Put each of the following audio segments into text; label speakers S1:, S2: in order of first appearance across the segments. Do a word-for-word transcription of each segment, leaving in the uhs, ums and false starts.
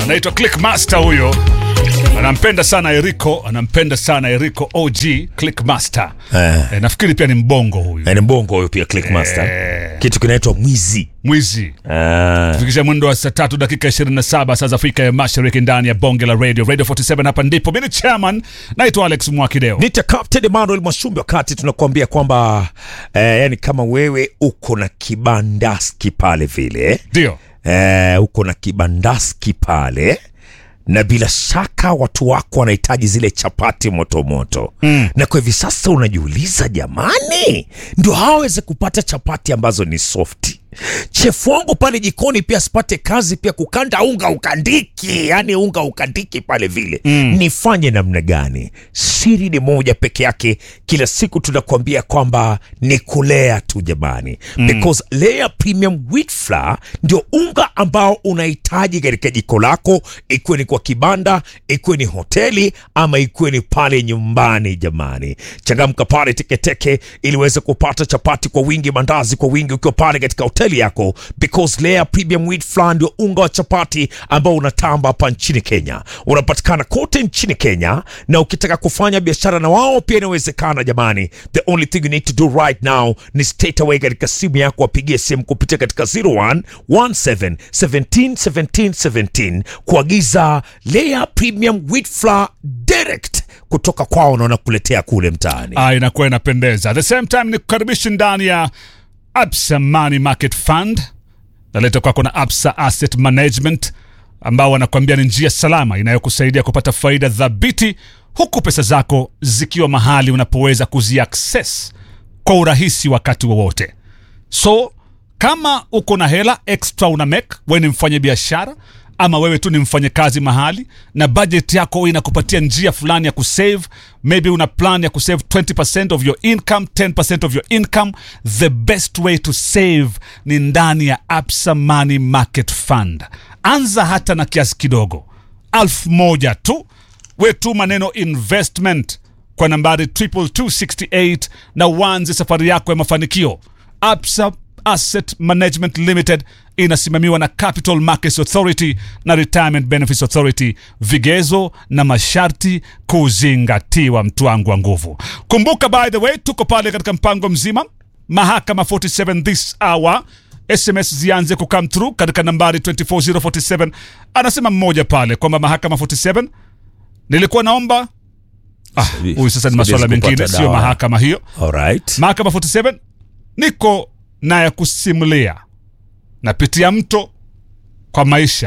S1: anaitwa Clickmaster huyo. Anampenda sana Eriko, anampenda sana Eriko O G Clickmaster. Eh. E, nafikiri pia ni mbongo huyu.
S2: Eh, ni mbongo huyu pia Clickmaster. Eh. Kitu kinaitwa mwizi.
S1: Mwizi.
S2: Eh.
S1: Fikisha mwendo wa saa tatu dakika ishirini na saba saa za Afrika ya Mashariki ndani ya Bonge la Radio. Radio arobaini na saba hapa ndipo. Mimi ni chairman, naitwa Alex Mwakideo.
S2: Nita Captain Emmanuel Mwashumbe, wakati tunakuambia kwamba eh, yani kama wewe uko na kibandaski pale vile.
S1: Ndio.
S2: Eh, uko na kibandaski pale. Na bila shaka watu wako wanahitaji zile chapati moto moto. Mm. Na kwa hivi sasa unajiuliza, jamani, ndio hawaweze kupata chapati ambazo ni softi. Chef wangu pale jikoni pia sipate kazi pia kukanda unga ukandiki, yani unga ukandiki pale vile. Mm. Nifanye namna gani? Siri ni moja peke yake. Kila siku tunakuambia kwamba ni kulea tu jamani. Mm. Because Lea Premium Wheat Flour ndio unga ambao unahitaji katika jiko lako, ikiwe ni kwa kibanda, ikiwe ni hoteli, ama ikiwe ni pale nyumbani jamani. Changamka pale Teketeke ili uweze kupata chapati kwa wingi, mandazi kwa wingi ukiwa pale katika hoteli yako, because Lea Premium Wheat Flour ndio unga wa chapati ambao unatamba hapa nchini Kenya. Unapatikana kote nchini Kenya, na ukitaka kufanya biashara na wao pia inawezekana jamani. The only thing you need to do right now ni straight away katika simu yako, wapigie simu kupitia katika zero one one seven one seven one seven one seven kuagiza Lea Premium Wheat Flour direct kutoka kwao na wanakuletea kule mtaani.
S1: Ah, inakuwa inapendeza. At the same time ni kukaribishi ndani ya Absa Money Market Fund. Naleta kwako na Absa Asset Management, ambao wanakuambia ni njia salama inayokusaidia kupata faida thabiti, huku pesa zako zikiwa mahali unapoweza kuzi-access kwa urahisi wakati wowote. So, kama uko na hela extra una make, wewe ni mfanye biashara, ama wewe tu ni mfanye kazi mahali, na budget yako inakupatia njia fulani ya kusave, maybe una plan ya kusave twenty percent of your income, ten percent of your income, the best way to save ni ndani ya Absa Money Market Fund. Anza hata na kiasi kidogo, alfu moja tu, we tu maneno investment kwa nambari two two two six eight na uanze safari yako ya mafanikio. Absa Asset Management Limited inasimamiwa na Capital Markets Authority na Retirement Benefits Authority. Vigezo na masharti kuzingatiwa, mtu wangu wa nguvu. Kumbuka, by the way, tuko pale katika mpango mzima Mahakama forty-seven this hour. S M S zianze kukam through katika nambari two four zero four seven. Anasema mmoja pale kwamba Mahakama forty-seven, nilikuwa naomba ah, huyu sasa ni masuala mengine, sio mahakama hiyo.
S2: Alright.
S1: Mahakama forty-seven, niko na ya kusimulia, napitia mto kwa maisha.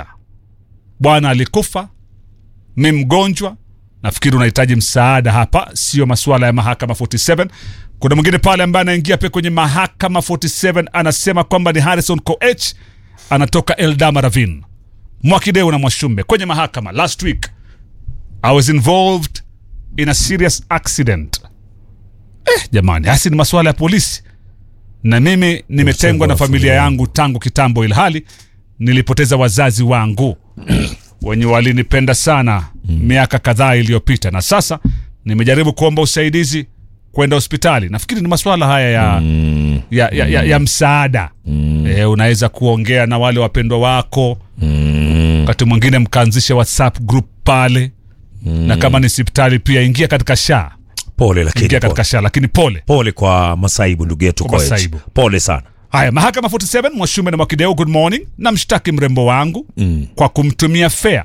S1: Bwana alikufa, ni mgonjwa, nafikiri unahitaji msaada hapa, sio masuala ya Mahakama forty-seven. Kuna mwingine pale ambaye anaingia pia kwenye Mahakama forty-seven, anasema kwamba ni Harrison Koech, anatoka Eldama Ravine. Mwakideo na Mwashumbe kwenye mahakama. Last week I was involved in a serious accident. Eh, jamani, hasi ni masuala ya polisi, na mimi nimetengwa na familia yangu tangu kitambo, ilhali nilipoteza wazazi wangu wenye walinipenda sana mm. miaka kadhaa iliyopita, na sasa nimejaribu kuomba usaidizi kwenda hospitali. Nafikiri ni masuala haya ya mm. ya, ya, ya, ya msaada. Mm. E, unaweza kuongea na wale wapendwa wako. Mm. Wakati mwingine mkaanzisha WhatsApp group pale. Mm. Na kama ni hospitali pia ingia katika sha.
S2: Pole lakini
S1: ingia katika sha, lakini pole.
S2: Pole kwa masaibu ndugu yetu Koech. Pole sana.
S1: Haya, Mahakama forty-seven, Mwashume na Mwakideo, good morning. Na mshtaki mrembo wangu mm. kwa kumtumia fare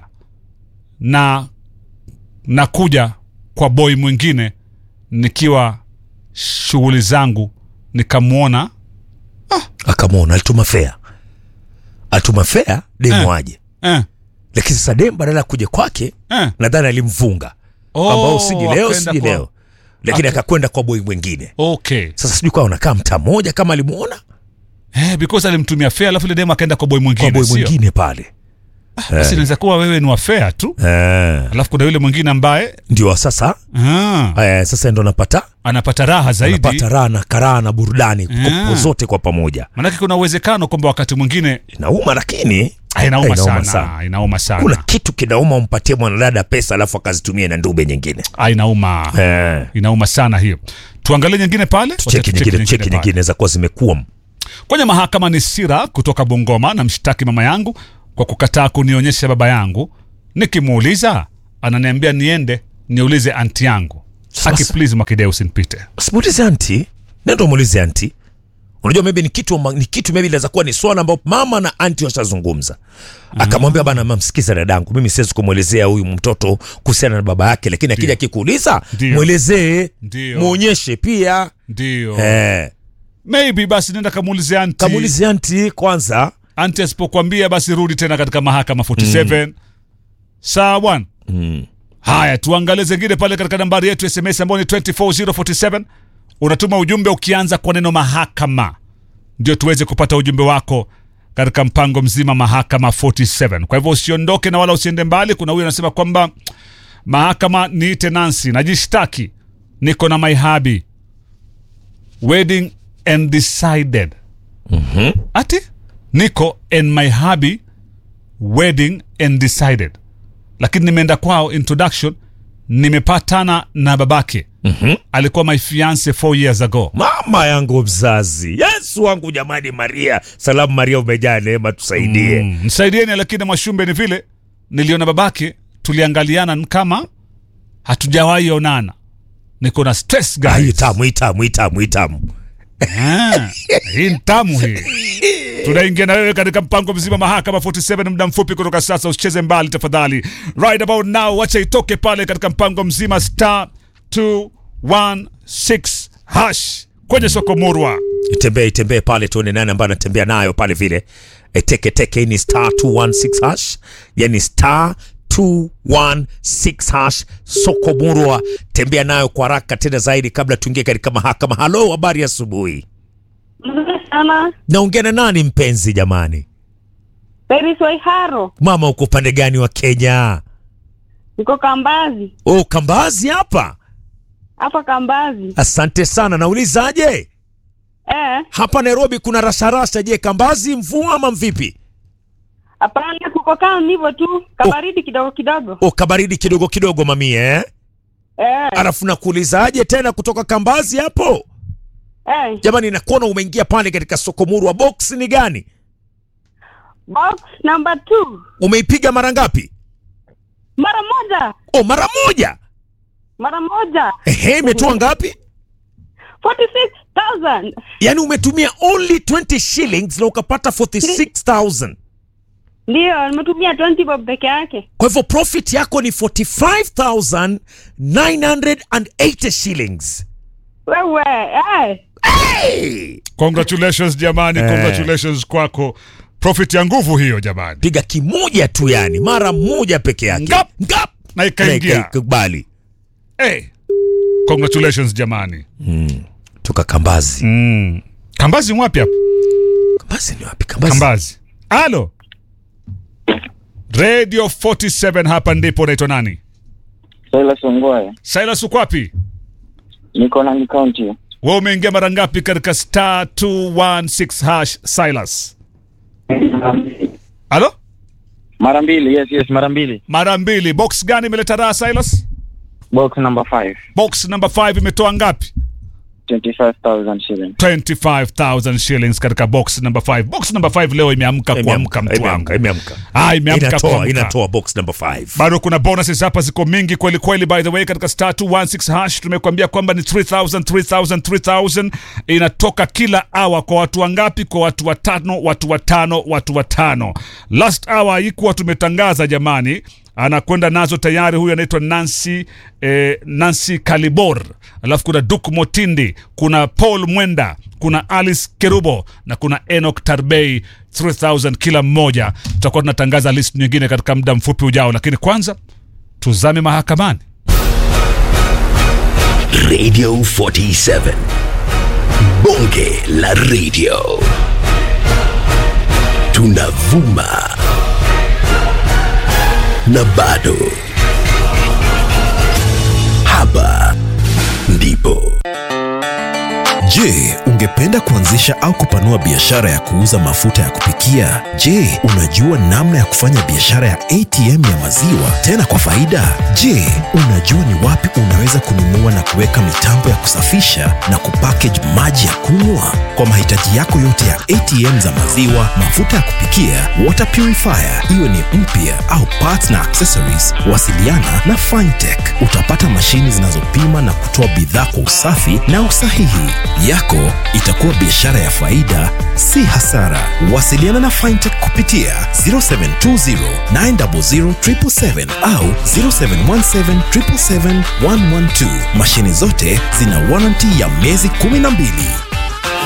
S1: na na kuja kwa boy mwingine nikiwa shughuli zangu, nikamuona
S2: ah. Akamuona alituma fare. Alituma fare demo aje. Eh. eh. Lakini sasa demo badala kuja kwake eh. nadhani alimvunga. Oh, ambao usiji leo usiji leo. Lakini akakwenda kwa boy mwingine.
S1: Okay.
S2: Sasa sijui kwa unakaa mtaa mmoja kama alimuona.
S1: Eh, because alimtumia fare alafu ile demo akaenda kwa boy mwingine.
S2: Kwa boy mwingine pale.
S1: Ah, basi inaweza kuwa wewe ni wa fare tu. Eh. Alafu kuna yule mwingine ambaye
S2: ndio sasa. Ah. Eh, sasa ndo anapata
S1: anapata raha zaidi.
S2: Anapata raha na karaha na burudani kwa zote kwa pamoja.
S1: Maana kuna uwezekano kwamba wakati mwingine
S2: inauma, lakini
S1: ah, inauma, inauma sana, sana. Inauma sana.
S2: Kuna kitu kinauma, umpatie mwanadada pesa alafu akazitumia na ndube nyingine.
S1: Ah, inauma. Eh. Inauma sana hiyo. Tuangalie nyingine pale.
S2: Cheki nyingine, cheki nyingine za kwa zimekuwa.
S1: Kwenye mahakama ni Sira kutoka Bungoma na mshtaki mama yangu kwa kukataa kunionyesha baba yangu Nikimuuliza ananiambia niende niulize anti yangu. Aki please Mwakideu usinipite.
S2: Simuulize anti. Nenda muulize anti. Unajua maybe ni kitu ni kitu maybe inaweza kuwa ni swala ambao mama na anti washazungumza. Akamwambia bana, mama msikiza dadangu, mimi siwezi kumuelezea huyu mtoto kuhusiana na baba yake, lakini akija akikuuliza muelezee, muonyeshe pia.
S1: Ndio.
S2: Eh.
S1: Maybe basi nenda kamuulize anti.
S2: Kamuulize anti kwanza.
S1: Anti asipokuambia basi rudi tena katika mahakama arobaini na saba. Mm. Sawa bwana.
S2: Mm.
S1: Haya, tuangalie zingine pale katika nambari yetu S M S ambayo ni two four zero four seven. Unatuma ujumbe ukianza kwa neno mahakama, ndio tuweze kupata ujumbe wako katika mpango mzima mahakama arobaini na saba. Kwa hivyo usiondoke na wala usiende mbali. Kuna huyu anasema kwamba mahakama ni tenancy, najishtaki, niko na my hubby, wedding and decided.
S2: Mhm.
S1: Ati niko and my hubby, wedding and decided, lakini nimeenda kwao introduction, nimepatana na babake.
S2: Mhm.
S1: Alikuwa my fiance four years ago.
S2: Mama yangu mzazi, Yesu wangu jamani, Maria, salamu Maria, umejaa neema, tusaidie.
S1: Mm, msaidieni. Lakini Mwashumbe ni vile niliona babake, tuliangaliana kama hatujawahi onana. Niko na stress guys.
S2: Hii tamu, hii tamu, hii tamu, hii tamu.
S1: Ah, hii tamu hii. Tunaingia na wewe katika mpango mzima mahakama arobaini na saba muda mfupi kutoka sasa, usicheze mbali tafadhali. Right about now, wacha itoke pale katika mpango mzima star two one six hash kwenye soko murwa.
S2: Itembee itembee pale tuone nani ambaye anatembea nayo pale vile. Eteke teke ni star two one six hash. Yani star two one six hash soko murwa, tembea nayo kwa haraka tena zaidi kabla tuingie katika mahakama. Hello, habari ya asubuhi.
S3: Sana.
S2: Naongea na nani mpenzi jamani?
S3: Baby Soiharo.
S2: Mama, uko pande gani wa Kenya?
S3: Niko Kambazi.
S2: Oh, Kambazi hapa?
S3: Hapa Kambazi.
S2: Asante sana. Naulizaje?
S3: Eh.
S2: Hapa Nairobi kuna rasharasha, je Kambazi mvua ama mvipi?
S3: Hapana, kuko kama hivyo tu, kabaridi oh, kidogo kidogo.
S2: Oh, kabaridi kidogo kidogo mami eh?
S3: Eh.
S2: Alafu nakuulizaje tena kutoka Kambazi hapo?
S3: Eh.
S2: Jamani, nakuona umeingia pale katika soko murwa, box ni gani?
S3: Box number two.
S2: Umeipiga mara ngapi?
S3: Mara moja.
S2: Oh, mara moja.
S3: Mara moja.
S2: Ehe, imetoa ngapi?
S3: forty-six thousand.
S2: Yaani umetumia only twenty shillings na ukapata forty-six thousand.
S3: Ndio, nimetumia twenty bob peke yake.
S2: Kwa hivyo profit yako ni forty-five thousand nine hundred eighty shillings.
S3: Wewe, eh.
S2: Hey!
S1: Congratulations jamani,
S2: eh.
S1: Congratulations kwako. Profit ya nguvu hiyo jamani.
S2: Piga kimoja tu yani, mara moja peke yake.
S1: Ngap.
S2: Ngap.
S1: Na ikaingia.
S2: Kubali.
S1: Hey. Congratulations jamani.
S2: Mm. Toka Kambazi.
S1: Mm. Kambazi wapi hapo?
S2: Kambazi ni wapi? Kambazi.
S1: Kambazi. Halo. Radio forty-seven hapa ndipo. Unaitwa nani?
S4: Silas Ongwae.
S1: Silas uko wapi?
S4: Niko Nandi County.
S1: Wewe umeingia mara ngapi katika star two one six hash Silas? Halo?
S4: Mara mbili, yes yes, mara mbili.
S1: Mara mbili. Box gani imeleta raha Silas?
S4: Box number five.
S1: Box number five imetoa ngapi?
S4: twenty-five thousand shillings.
S1: twenty-five thousand shillings katika box number five. Box number five leo imeamka kuamka mtu wangu.
S2: Imeamka.
S1: Ah, imeamka
S2: inatoa, inatoa box number five.
S1: Bado kuna bonuses hapa ziko mingi kweli kweli. By the way, katika star two one six hash tumekuambia kwamba ni three thousand three thousand three thousand inatoka kila hour. Kwa watu wangapi? Kwa watu watano, watu watano, watu watano. Last hour ikuwa tumetangaza jamani, anakwenda nazo tayari. Huyu anaitwa Nancy eh, Nancy Kalibor, alafu kuna Duke Motindi, kuna Paul Mwenda, kuna Alice Kerubo na kuna Enoch Tarbei. three thousand kila mmoja. Tutakuwa tunatangaza list nyingine katika muda mfupi ujao, lakini kwanza tuzame mahakamani.
S5: Radio forty-seven, bonge la radio, tunavuma na bado hapa ndipo. Je, unge
S6: Ungependa kuanzisha au kupanua biashara ya kuuza mafuta ya kupikia? Je, unajua namna ya kufanya biashara ya A T M ya maziwa tena kwa faida? Je, unajua ni wapi unaweza kununua na kuweka mitambo ya kusafisha na kupackage maji ya kunywa? Kwa mahitaji yako yote ya A T M za maziwa, mafuta ya kupikia, water purifier, iwe ni mpya au parts na accessories, wasiliana na Fintech. Utapata mashini zinazopima na kutoa bidhaa kwa usafi na usahihi. Yako itakuwa biashara ya faida, si hasara. Wasiliana na Fintech kupitia zero seven two zero nine zero zero seven seven seven au zero seven one seven seven seven seven one one two. Mashini zote zina warranty ya miezi kumi na mbili.